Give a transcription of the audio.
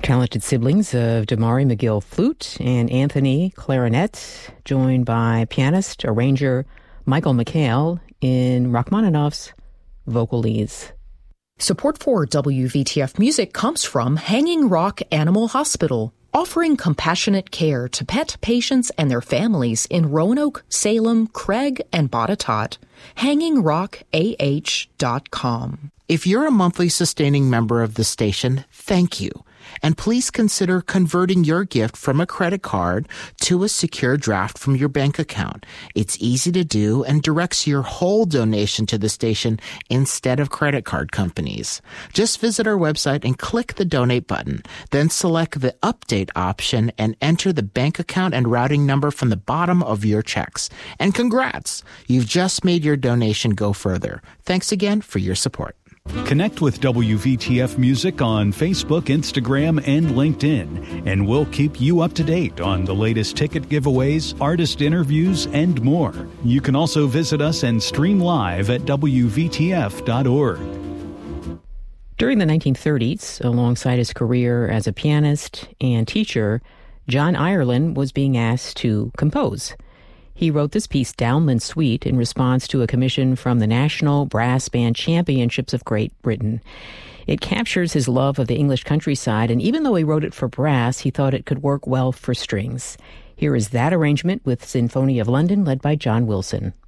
Talented siblings of Damari McGill flute and Anthony clarinet, joined by pianist, arranger Michael McHale in Rachmaninoff's Vocalese. Support for WVTF Music comes from Hanging Rock Animal Hospital, offering compassionate care to pet patients and their families in Roanoke, Salem, Craig, and Botetourt. HangingRockAH.com. If you're a monthly sustaining member of the station, thank you. And please consider converting your gift from a credit card to a secure draft from your bank account. It's easy to do and directs your whole donation to the station instead of credit card companies. Just visit our website and click the donate button. Then select the update option and enter the bank account and routing number from the bottom of your checks. And congrats! You've just made your donation go further. Thanks again for your support. Connect with WVTF Music on Facebook, Instagram, and LinkedIn, and we'll keep you up to date on the latest ticket giveaways, artist interviews, and more. You can also visit us and stream live at WVTF.org. During the 1930s, alongside his career as a pianist and teacher, John Ireland was being asked to compose. He wrote this piece, Downland Suite, in response to a commission from the National Brass Band Championships of Great Britain. It captures his love of the English countryside, and even though he wrote it for brass, he thought it could work well for strings. Here is that arrangement with Sinfonia of London, led by John Wilson.